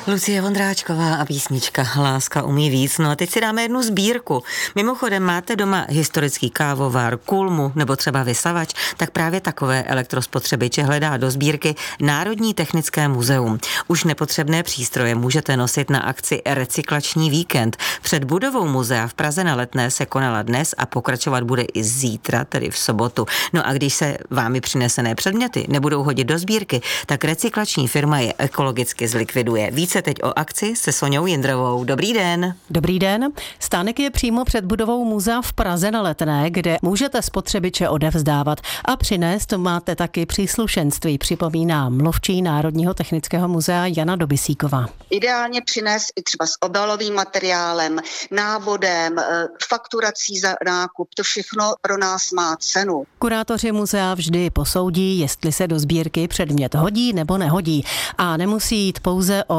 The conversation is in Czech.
Lucie Vondráčková a písnička Láska umí víc. No a teď si dáme jednu sbírku. Mimochodem, máte doma historický kávovár, kulmu nebo třeba vysavač, tak právě takové elektrospotřebiče hledá do sbírky Národní technické muzeum. Už nepotřebné přístroje můžete nosit na akci Recyklační víkend. Před budovou muzea v Praze na Letné se konala dnes a pokračovat bude i zítra, tedy v sobotu. No a když se vámi přinesené předměty nebudou hodit do sbírky, tak recyklační firma je ekologicky zlikviduje. Více teď o akci se Soňou Jindrovou. Dobrý den. Dobrý den. Stánek je přímo před budovou muzea v Praze na Letné, kde můžete spotřebiče odevzdávat a přinést máte taky příslušenství, připomíná mluvčí Národního technického muzea Jana Dobisíková. Ideálně přinést i třeba s obalovým materiálem, návodem, fakturací za nákup. To všechno pro nás má cenu. Kurátoři muzea vždy posoudí, jestli se do sbírky předmět hodí nebo nehodí. A nemusí jít pouze o